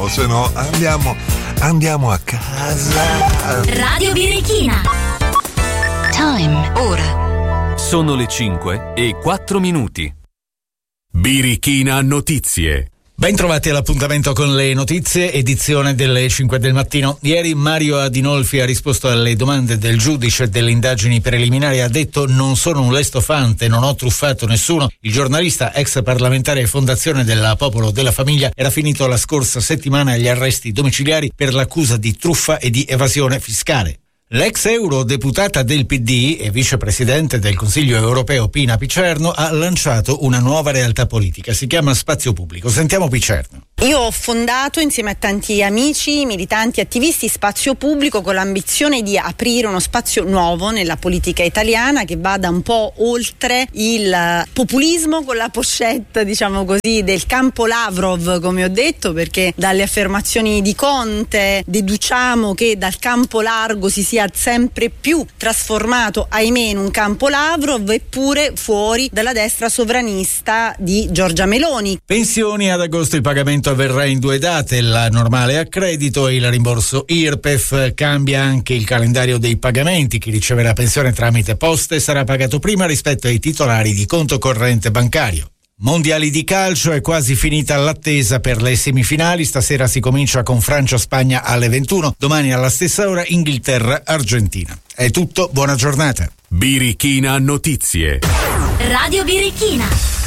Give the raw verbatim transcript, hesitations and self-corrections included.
andiamo, se no andiamo, andiamo a casa. Radio Birichina. Time, ora. Sono le cinque e quattro minuti. Birichina Notizie. Ben trovati all'appuntamento con le notizie, edizione delle cinque del mattino. Ieri Mario Adinolfi ha risposto alle domande del giudice delle indagini preliminari e ha detto: non sono un lestofante, non ho truffato nessuno. Il giornalista, ex parlamentare e fondazione del Popolo della Famiglia, era finito la scorsa settimana agli arresti domiciliari per l'accusa di truffa e di evasione fiscale. L'ex eurodeputata del P D e vicepresidente del Consiglio europeo Pina Picerno ha lanciato una nuova realtà politica, si chiama Spazio Pubblico. Sentiamo Picerno. Io ho fondato insieme a tanti amici, militanti, attivisti Spazio Pubblico con l'ambizione di aprire uno spazio nuovo nella politica italiana che vada un po' oltre il populismo con la pochette, diciamo così, del campo Lavrov, come ho detto, perché dalle affermazioni di Conte deduciamo che dal campo largo si sia sempre più trasformato, ahimè, in un campo Lavrov, eppure fuori dalla destra sovranista di Giorgia Meloni. Pensioni: ad agosto il pagamento avverrà in due date, la normale a credito e il rimborso I R P E F. Cambia anche il calendario dei pagamenti. Chi riceverà pensione tramite poste sarà pagato prima rispetto ai titolari di conto corrente bancario. Mondiali di calcio, è quasi finita l'attesa per le semifinali. Stasera si comincia con Francia-Spagna alle ventuno, domani alla stessa ora Inghilterra-Argentina. È tutto, buona giornata. Birichina Notizie. Radio Birichina.